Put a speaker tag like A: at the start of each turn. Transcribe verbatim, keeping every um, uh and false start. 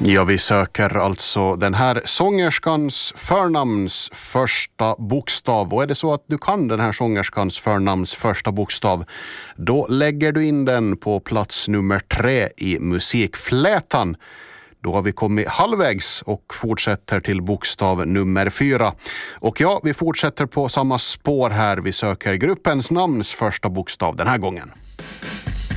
A: Ja, vi söker alltså den här sångerskans förnamns första bokstav. Och är det så att du kan den här sångerskans förnamns första bokstav, då lägger du in den på plats nummer tre i musikflätan. Då har vi kommit halvvägs och fortsätter till bokstav nummer fyra. Och ja, vi fortsätter på samma spår här. Vi söker gruppens namns första bokstav den här gången.